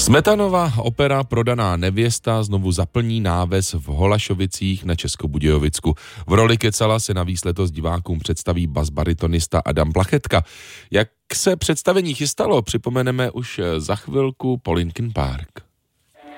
Smetanova opera Prodaná nevěsta znovu zaplní náves v Holašovicích na Českobudějovicku. V roli Kecala se navíc letos divákům představí basbaritonista Adam Plachetka. Jak se představení chystalo, připomeneme už za chvilku po Linkin Park.